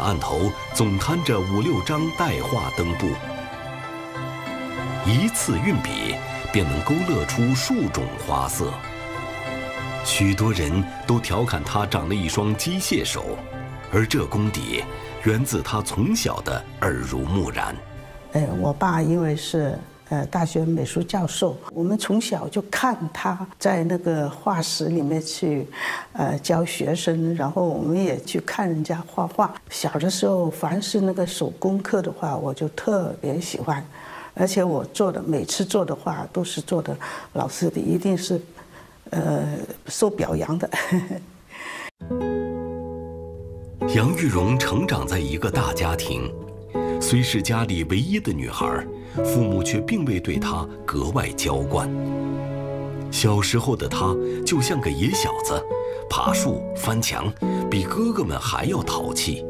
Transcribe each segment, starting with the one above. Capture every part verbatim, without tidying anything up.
案头总摊着五六张带画灯布，一次运笔便能勾勒出数种花色。许多人都调侃他长了一双机械手，而这功底源自他从小的耳濡目染。 呃，我爸因为是呃大学美术教授，我们从小就看他在那个画室里面去，呃教学生，然后我们也去看人家画画。小的时候，凡是那个手工课的话，我就特别喜欢，而且我做的每次做的画都是做的，老师的一定是，呃受表扬的。 杨玉荣成长在一个大家庭，虽是家里唯一的女孩，父母却并未对她格外娇惯。小时候的她就像个野小子，爬树、翻墙，比哥哥们还要淘气。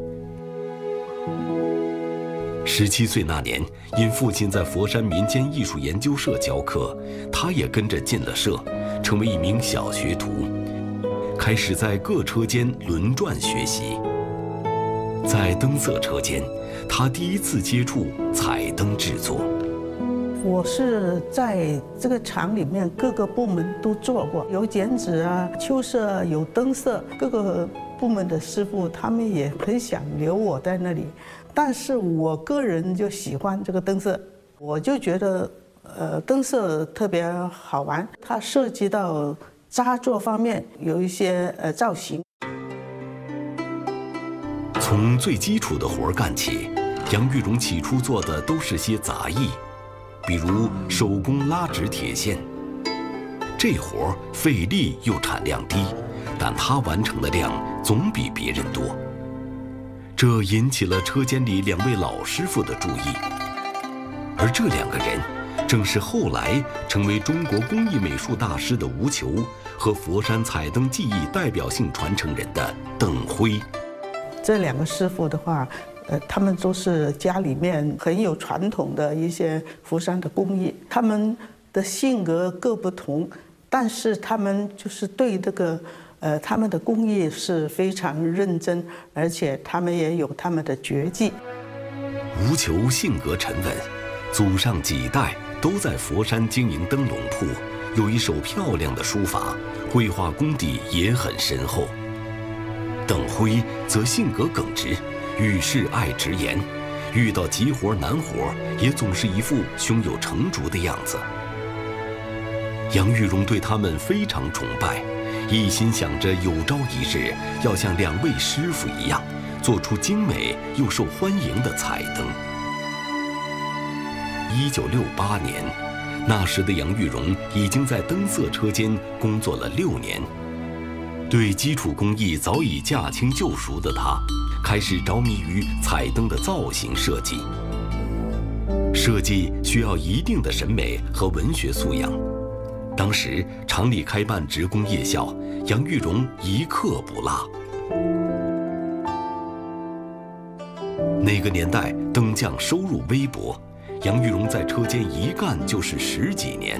十七岁那年，因父亲在佛山民间艺术研究社教课，她也跟着进了社，成为一名小学徒，开始在各车间轮转学习。在灯色车间，他第一次接触彩灯制作。 我是在这个厂里面各个部门都做过，有剪纸啊、秋色，有灯色，各个部门的师傅他们也很想留我在那里，但是我个人就喜欢这个灯色，我就觉得呃灯色特别好玩，它涉及到扎作方面有一些呃造型。 从最基础的活儿干起，杨玉荣起初做的都是些杂役，比如手工拉直铁线。这活儿费力又产量低，但他完成的量总比别人多，这引起了车间里两位老师傅的注意。而这两个人，正是后来成为中国工艺美术大师的吴球和佛山彩灯技艺代表性传承人的邓辉。 这两个师傅的话，呃，他们都是家里面很有传统的一些佛山的工艺，他们的性格各不同，但是他们就是对这个，呃，他们的工艺是非常认真，而且他们也有他们的绝技。 吴球性格沉稳，祖上几代都在佛山经营灯笼铺，有一手漂亮的书法，绘画功底也很深厚。邓辉则性格耿直，遇事爱直言，遇到急活难活也总是一副胸有成竹的样子。杨玉荣对他们非常崇拜，一心想着有朝一日要像两位师傅一样，做出精美又受欢迎的彩灯。一九六八年，那时的杨玉荣已经在灯色车间工作了六年。对基础工艺早已驾轻就熟的他，开始着迷于彩灯的造型设计。设计需要一定的审美和文学素养。当时厂里开办职工夜校，杨玉荣一课不落。那个年代灯匠收入微薄，杨玉荣在车间一干就是十几年。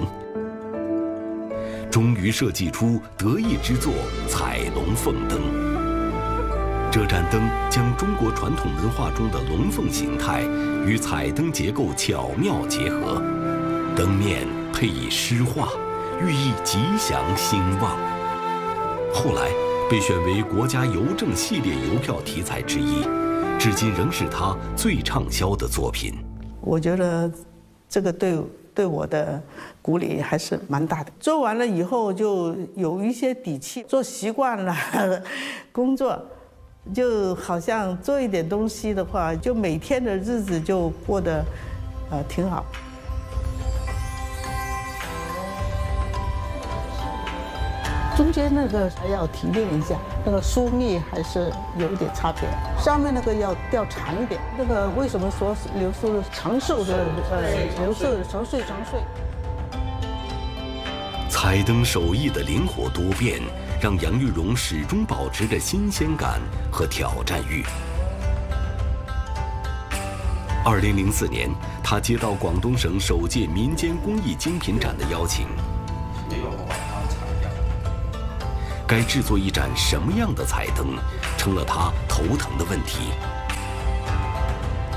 终于设计出得意之作彩龙凤灯。这盏灯将中国传统文化中的龙凤形态与彩灯结构巧妙结合，灯面配以诗画，寓意吉祥兴旺。后来被选为国家邮政系列邮票题材之一，至今仍是他最畅销的作品。 我觉得这个对对我的鼓励还是蛮大的。做完了以后就有一些底气，做习惯了工作，就好像做一点东西的话，就每天的日子就过得呃挺好。中间那个还要提炼一下，那个疏密还是有一点差别。上面那个要调长一点。那个为什么说刘素长寿的呃刘素长岁长岁？ 彩灯手艺的灵活多变，让杨玉荣始终保持着新鲜感和挑战欲。二零零四年，他接到广东省首届民间工艺精品展的邀请。该制作一盏什么样的彩灯，成了他头疼的问题。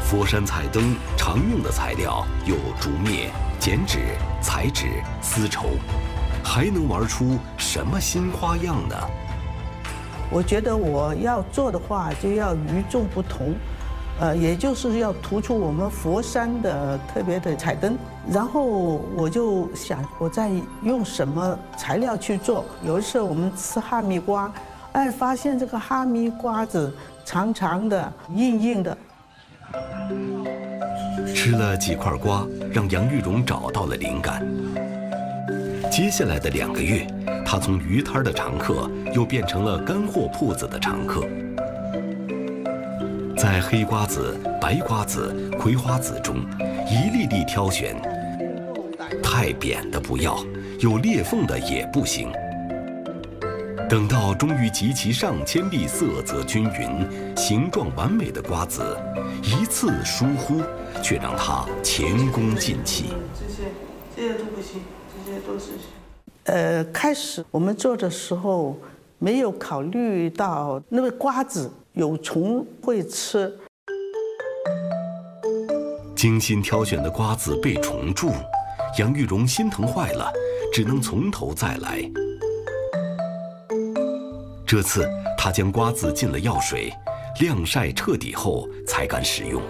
佛山彩灯常用的材料有竹篾、剪纸、彩纸、丝绸，还能玩出什么新花样呢？ 我觉得我要做的话，就要与众不同，呃，也就是要突出我们佛山的特别的彩灯。然后我就想，我在用什么材料去做？有一次我们吃哈密瓜，哎，发现这个哈密瓜子长长的、硬硬的。 吃了几块瓜，让杨玉荣找到了灵感。接下来的两个月，他从鱼摊的常客又变成了干货铺子的常客。在黑瓜子、白瓜子、葵花籽中，一粒粒挑选，太扁的不要，有裂缝的也不行。等到终于集齐上千粒色泽均匀、形状完美的瓜子，一次疏忽，却让他前功尽弃。 这些，这些都不行，这些都是。呃，开始我们做的时候，没有考虑到那个瓜子有虫会吃。 精心挑选的瓜子被虫蛀，杨玉荣心疼坏了，只能从头再来。这次他将瓜子浸了药水，晾晒彻底后才敢使用。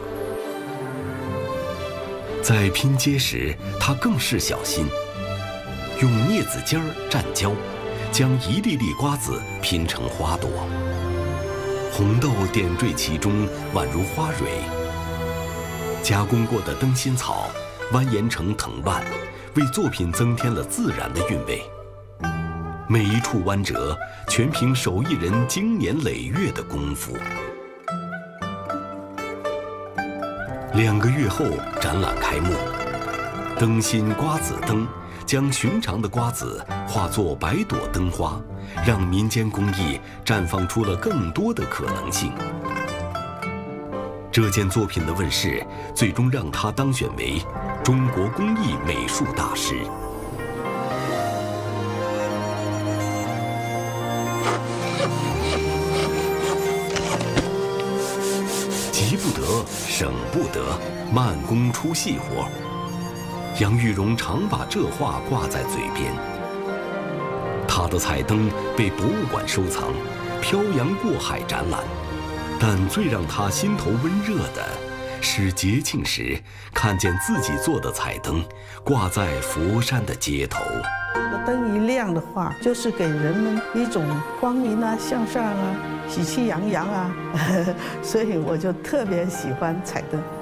在拼接时，他更是小心，用镊子尖儿蘸胶，将一粒粒瓜子拼成花朵，红豆点缀其中，宛如花蕊。加工过的灯芯草蜿蜒成藤蔓，为作品增添了自然的韵味。每一处弯折，全凭手艺人经年累月的功夫。两个月后，展览开幕，灯芯瓜子灯将寻常的瓜子化作百朵灯花，让民间工艺绽放出了更多的可能性。这件作品的问世，最终让他当选为中国工艺美术大师。急不得，省不得，慢工出细活。杨玉荣常把这话挂在嘴边。他的彩灯被博物馆收藏，漂洋过海展览。但最让他心头温热的，是节庆时看见自己做的彩灯挂在佛山的街头。 灯一亮的话，就是给人们一种光明啊、向上啊、喜气洋洋啊，所以我就特别喜欢彩灯。